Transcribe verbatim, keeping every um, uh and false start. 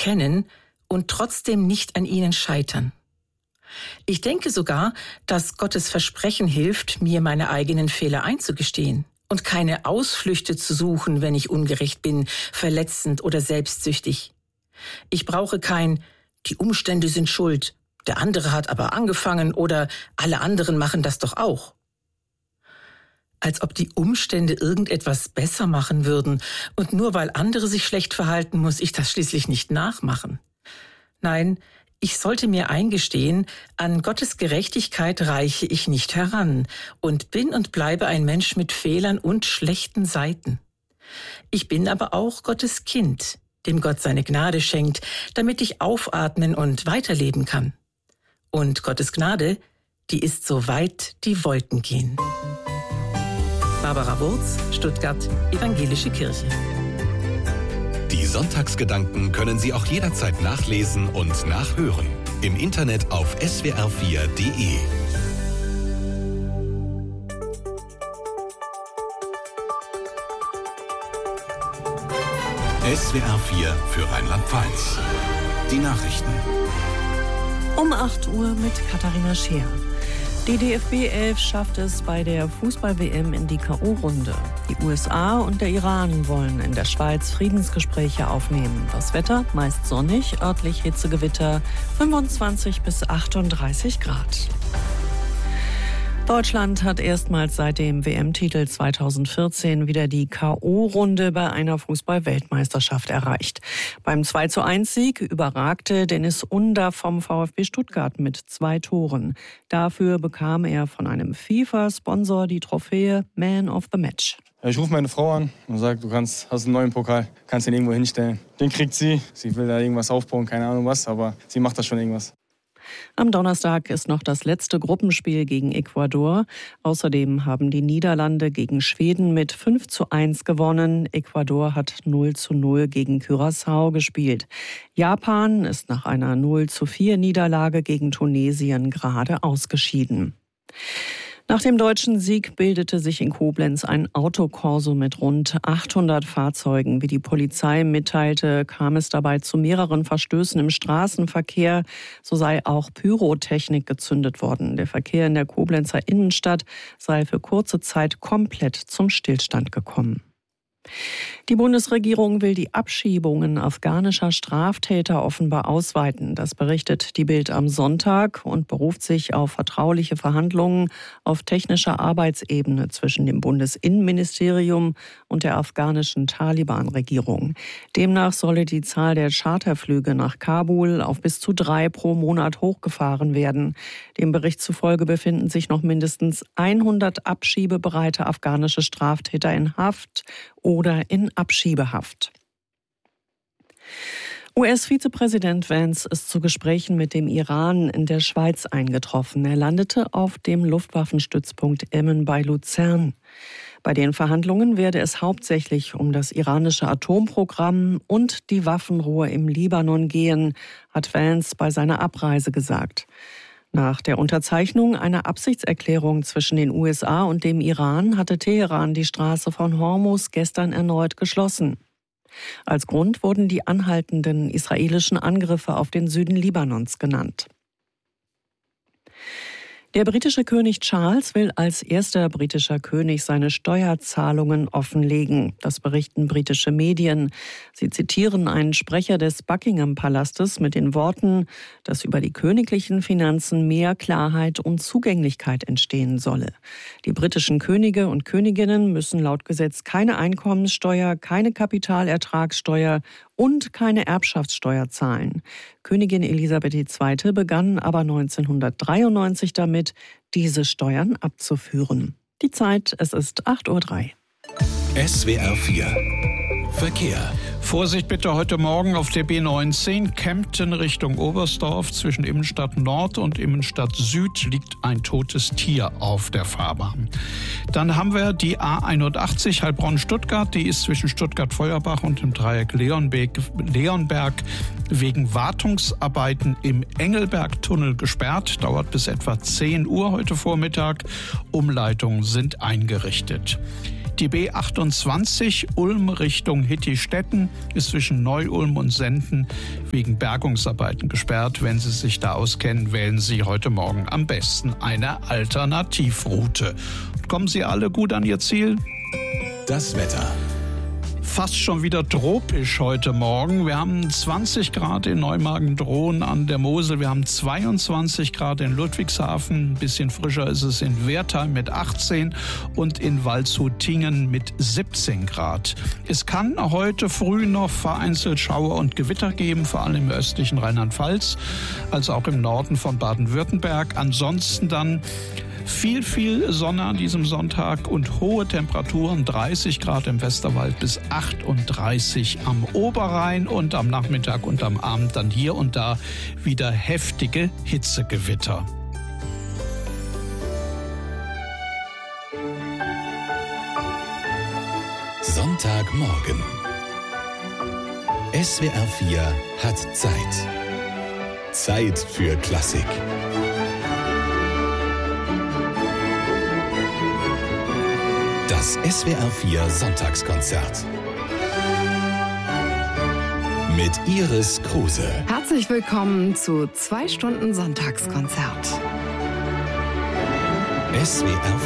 erkennen und trotzdem nicht an ihnen scheitern. Ich denke sogar, dass Gottes Versprechen hilft, mir meine eigenen Fehler einzugestehen und keine Ausflüchte zu suchen, wenn ich ungerecht bin, verletzend oder selbstsüchtig. Ich brauche kein „die Umstände sind schuld, der andere hat aber angefangen" oder „alle anderen machen das doch auch." Als ob die Umstände irgendetwas besser machen würden und nur weil andere sich schlecht verhalten, muss ich das schließlich nicht nachmachen. Nein, ich sollte mir eingestehen, an Gottes Gerechtigkeit reiche ich nicht heran und bin und bleibe ein Mensch mit Fehlern und schlechten Seiten. Ich bin aber auch Gottes Kind, dem Gott seine Gnade schenkt, damit ich aufatmen und weiterleben kann. Und Gottes Gnade, die ist so weit die Wolken gehen. Barbara Wurz, Stuttgart, Evangelische Kirche. Die Sonntagsgedanken können Sie auch jederzeit nachlesen und nachhören. Im Internet auf s w r vier punkt d e. S W R vier für Rheinland-Pfalz. Die Nachrichten. Um acht Uhr mit Katharina Scheer. Die D F B elf schafft es bei der Fußball-W M in die K O-Runde. Die U S A und der Iran wollen in der Schweiz Friedensgespräche aufnehmen. Das Wetter meist sonnig, örtlich Hitzegewitter, fünfundzwanzig bis achtunddreißig Grad. Deutschland hat erstmals seit dem W M-Titel zweitausendvierzehn wieder die K O-Runde bei einer Fußball-Weltmeisterschaft erreicht. Beim zwei zu eins Sieg überragte Dennis Under vom VfB Stuttgart mit zwei Toren. Dafür bekam er von einem FIFA-Sponsor die Trophäe Man of the Match. Ich rufe meine Frau an und sage, du kannst, hast einen neuen Pokal, kannst ihn irgendwo hinstellen. Den kriegt sie. Sie will da irgendwas aufbauen, keine Ahnung was, aber sie macht da schon irgendwas. Am Donnerstag ist noch das letzte Gruppenspiel gegen Ecuador. Außerdem haben die Niederlande gegen Schweden mit fünf zu eins gewonnen. Ecuador hat null zu null gegen Curaçao gespielt. Japan ist nach einer null zu vier Niederlage gegen Tunesien gerade ausgeschieden. Nach dem deutschen Sieg bildete sich in Koblenz ein Autokorso mit rund achthundert Fahrzeugen. Wie die Polizei mitteilte, kam es dabei zu mehreren Verstößen im Straßenverkehr. So sei auch Pyrotechnik gezündet worden. Der Verkehr in der Koblenzer Innenstadt sei für kurze Zeit komplett zum Stillstand gekommen. Die Bundesregierung will die Abschiebungen afghanischer Straftäter offenbar ausweiten. Das berichtet die Bild am Sonntag und beruft sich auf vertrauliche Verhandlungen auf technischer Arbeitsebene zwischen dem Bundesinnenministerium und der afghanischen Taliban-Regierung. Demnach solle die Zahl der Charterflüge nach Kabul auf bis zu drei pro Monat hochgefahren werden. Dem Bericht zufolge befinden sich noch mindestens hundert abschiebebereite afghanische Straftäter in Haft oder in Abschiebehaft. U S-Vizepräsident Vance ist zu Gesprächen mit dem Iran in der Schweiz eingetroffen. Er landete auf dem Luftwaffenstützpunkt Emmen bei Luzern. Bei den Verhandlungen werde es hauptsächlich um das iranische Atomprogramm und die Waffenruhe im Libanon gehen, hat Vance bei seiner Abreise gesagt. Nach der Unterzeichnung einer Absichtserklärung zwischen den U S A und dem Iran hatte Teheran die Straße von Hormuz gestern erneut geschlossen. Als Grund wurden die anhaltenden israelischen Angriffe auf den Süden Libanons genannt. Der britische König Charles will als erster britischer König seine Steuerzahlungen offenlegen. Das berichten britische Medien. Sie zitieren einen Sprecher des Buckingham-Palastes mit den Worten, dass über die königlichen Finanzen mehr Klarheit und Zugänglichkeit entstehen solle. Die britischen Könige und Königinnen müssen laut Gesetz keine Einkommenssteuer, keine Kapitalertragssteuer und keine Erbschaftssteuer zahlen. Königin Elisabeth die Zweite begann aber neunzehnhundertdreiundneunzig damit, diese Steuern abzuführen. Die Zeit, es ist acht Uhr drei. S W R vier Verkehr. Vorsicht bitte heute Morgen auf der B neunzehn, Kempten Richtung Oberstdorf. Zwischen Immenstadt Nord und Immenstadt Süd liegt ein totes Tier auf der Fahrbahn. Dann haben wir die A einundachtzig Heilbronn-Stuttgart. Die ist zwischen Stuttgart-Feuerbach und dem Dreieck Leonberg, Leonberg wegen Wartungsarbeiten im Engelbergtunnel gesperrt. Dauert bis etwa zehn Uhr heute Vormittag. Umleitungen sind eingerichtet. Die B achtundzwanzig Ulm Richtung Hittistetten ist zwischen Neu-Ulm und Senden wegen Bergungsarbeiten gesperrt. Wenn Sie sich da auskennen, wählen Sie heute Morgen am besten eine Alternativroute. Kommen Sie alle gut an Ihr Ziel? Das Wetter. Fast schon wieder tropisch heute Morgen. Wir haben zwanzig Grad in Neumagen-Dhron an der Mosel. Wir haben zweiundzwanzig Grad in Ludwigshafen. Ein bisschen frischer ist es in Wertheim mit achtzehn und in Waldshut-Tiengen mit siebzehn Grad. Es kann heute früh noch vereinzelt Schauer und Gewitter geben, vor allem im östlichen Rheinland-Pfalz, als auch im Norden von Baden-Württemberg. Ansonsten dann Viel, viel Sonne an diesem Sonntag und hohe Temperaturen, dreißig Grad im Westerwald bis achtunddreißig am Oberrhein und am Nachmittag und am Abend dann hier und da wieder heftige Hitzegewitter. Sonntagmorgen. S W R vier hat Zeit. Zeit für Klassik. Das S W R vier Sonntagskonzert mit Iris Kruse. Herzlich willkommen zu zwei Stunden Sonntagskonzert. S W R